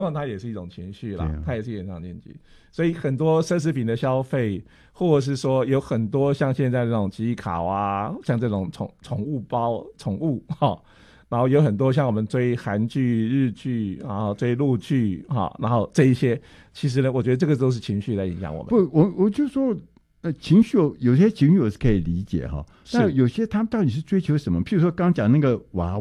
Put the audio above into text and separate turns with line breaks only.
它也是一种情绪啦，它也是延长年纪。所以很多奢侈品的消费，或者是说有很多像现在这种记忆卡啊，像这种宠物包、宠物然后有很多像我们追韩剧、日剧，然后追陆剧然后这一些，其实呢，我觉得这个都是情绪在影响我们。
不，我就说。情绪有些情绪我是可以理解哈，但有些他们到底是追求什么？譬如说刚讲那个娃